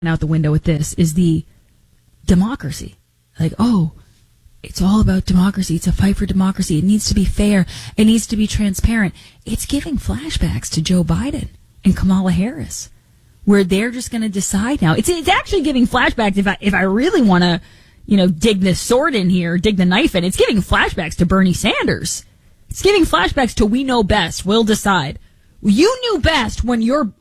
out the window with this is the democracy. Like, oh, it's all about democracy. It's a fight for democracy. It needs to be fair. It needs to be transparent. It's giving flashbacks to Joe Biden and Kamala Harris, where they're just going to decide now. It's actually giving flashbacks. If I really want to, dig the sword in here, dig the knife in, it's giving flashbacks to Bernie Sanders. It's giving flashbacks to we know best. We'll decide. You knew best when your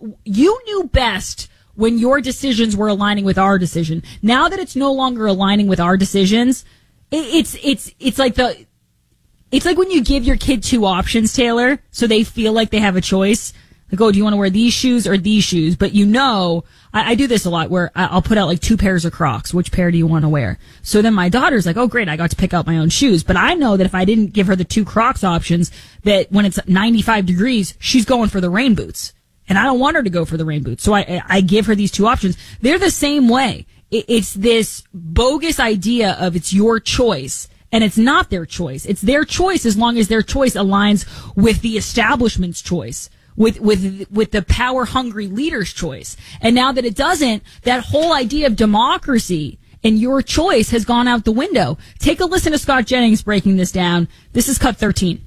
decisions were aligning with our decision. Now that it's no longer aligning with our decisions, it's like when you give your kid two options, Taylor, so they feel like they have a choice. Like, oh, do you want to wear these shoes or these shoes? But I do this a lot where I'll put out like two pairs of Crocs. Which pair do you want to wear? So then my daughter's like, oh, great, I got to pick out my own shoes. But I know that if I didn't give her the two Crocs options, that when it's 95 degrees, she's going for the rain boots. And I don't want her to go for the rain boots. So I give her these two options. They're the same way. It's this bogus idea of it's your choice. And it's not their choice. It's their choice as long as their choice aligns with the establishment's choice. With the power-hungry leader's choice. And now that it doesn't, that whole idea of democracy and your choice has gone out the window. Take a listen to Scott Jennings breaking this down. This is Cut 13.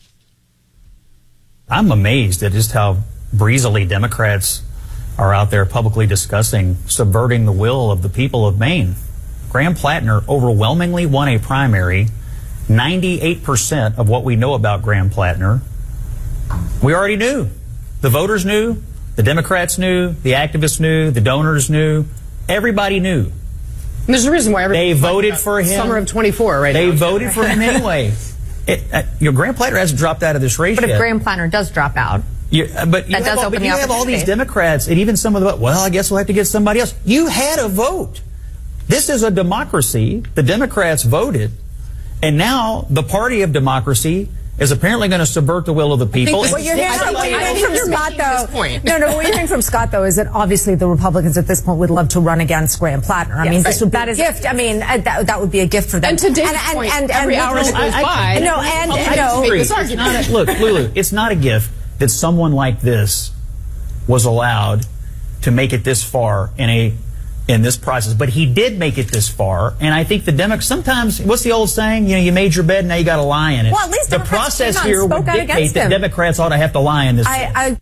I'm amazed at just how breezily Democrats are out there publicly discussing subverting the will of the people of Maine. Graham Plattner overwhelmingly won a primary. 98% of what we know about Graham Plattner, we already knew. The voters knew, the Democrats knew, the activists knew, the donors knew. Everybody knew. And there's a reason why they voted for him. Summer of 24 right now. They voted for him anyway. Graham Plattner hasn't dropped out of this race yet. But if yet. Graham Plattner does drop out, you have all these Democrats and even some of the, well, I guess we'll have to get somebody else. You had a vote. This is a democracy. The Democrats voted. And now the party of democracy is apparently going to subvert the will of the people. What you're hearing from Scott, though, what you're hearing from Scott, though, is that obviously the Republicans at this point would love to run against Graham Plattner. I mean, this would be a gift. I mean, that would be a gift for them. And to Dave's point, every hour that goes by, Look, Lulu, it's not a gift that someone like this was allowed to make it this far in this process. But he did make it this far, and I think the Democrats, sometimes, what's the old saying? You made your bed, now you got to lie in it. Well, at least the process here would dictate that Democrats ought to have to lie in this. I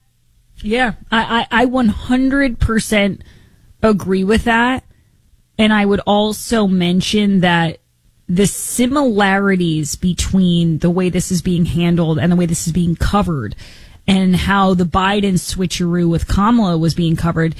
100% agree with that. And I would also mention that the similarities between the way this is being handled and the way this is being covered and how the Biden switcheroo with Kamala was being covered,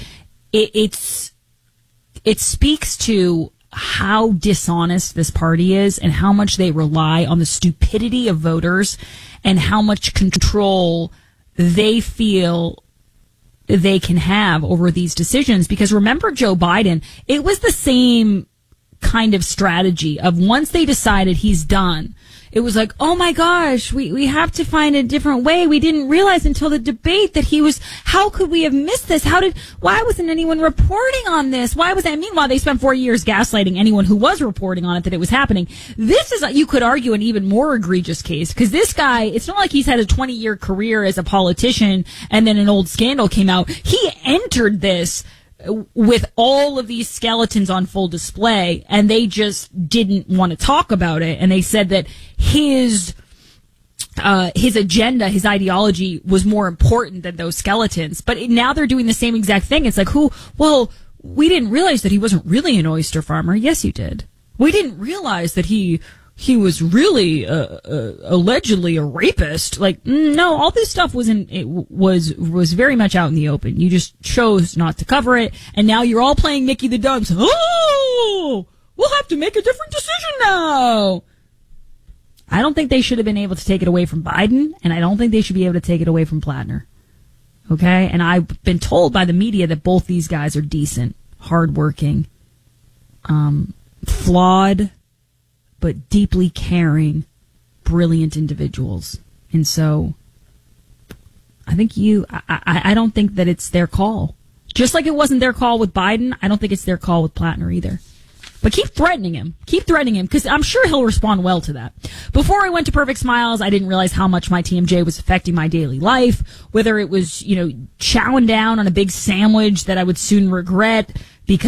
it speaks to how dishonest this party is and how much they rely on the stupidity of voters and how much control they feel they can have over these decisions. Because remember Joe Biden, it was the same kind of strategy of once they decided he's done, it was like, oh my gosh, we have to find a different way. We didn't realize until the debate that how could we have missed this? Why wasn't anyone reporting on this? Why was that? Meanwhile, they spent 4 years gaslighting anyone who was reporting on it that it was happening. This is, you could argue, an even more egregious case because this guy, it's not like he's had a 20-year career as a politician and then an old scandal came out. He entered this with all of these skeletons on full display, and they just didn't want to talk about it. And they said that his agenda, his ideology was more important than those skeletons. But now they're doing the same exact thing. It's like, we didn't realize that he wasn't really an oyster farmer. Yes, you did. We didn't realize that he was really allegedly a rapist. Like, no, all this stuff was very much out in the open. You just chose not to cover it, and now you're all playing Mickey the Dumps. Oh, we'll have to make a different decision now. I don't think they should have been able to take it away from Biden, and I don't think they should be able to take it away from Plattner. Okay? And I've been told by the media that both these guys are decent, hardworking, flawed, but deeply caring, brilliant individuals. And so I think I don't think that it's their call. Just like it wasn't their call with Biden, I don't think it's their call with Plattner either. But keep threatening him. Keep threatening him, because I'm sure he'll respond well to that. Before I went to Perfect Smiles, I didn't realize how much my TMJ was affecting my daily life, whether it was, chowing down on a big sandwich that I would soon regret, because